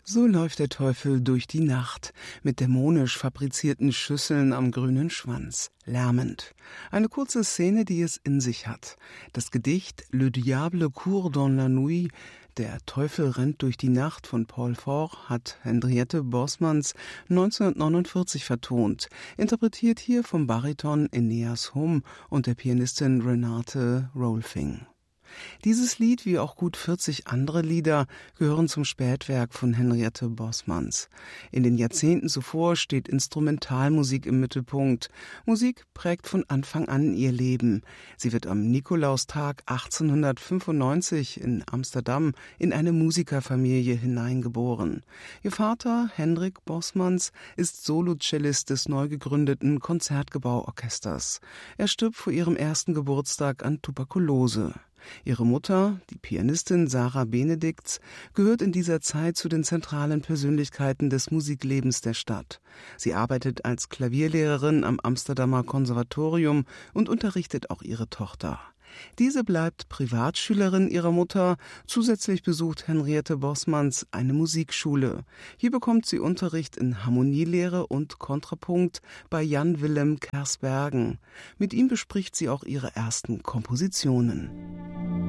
So läuft der Teufel durch die Nacht, mit dämonisch fabrizierten Schüsseln am grünen Schwanz, lärmend. Eine kurze Szene, die es in sich hat. Das Gedicht Le Diable court dans la nuit, Der Teufel rennt durch die Nacht von Paul Fort hat Henriette Bosmans 1949 vertont, interpretiert hier vom Bariton Eneas Hum und der Pianistin Renate Rolfing. Dieses Lied, wie auch gut 40 andere Lieder, gehören zum Spätwerk von Henriette Bosmans. In den Jahrzehnten zuvor steht Instrumentalmusik im Mittelpunkt. Musik prägt von Anfang an ihr Leben. Sie wird am Nikolaustag 1895 in Amsterdam in eine Musikerfamilie hineingeboren. Ihr Vater, Hendrik Bosmans, ist Solocellist des neu gegründeten Konzertgebauorchesters. Er stirbt vor ihrem ersten Geburtstag an Tuberkulose. Ihre Mutter, die Pianistin Sarah Benedikts, gehört in dieser Zeit zu den zentralen Persönlichkeiten des Musiklebens der Stadt. Sie arbeitet als Klavierlehrerin am Amsterdamer Konservatorium und unterrichtet auch ihre Tochter. Diese bleibt Privatschülerin ihrer Mutter. Zusätzlich besucht Henriette Bosmans eine Musikschule. Hier bekommt sie Unterricht in Harmonielehre und Kontrapunkt bei Jan Willem Kersbergen. Mit ihm bespricht sie auch ihre ersten Kompositionen.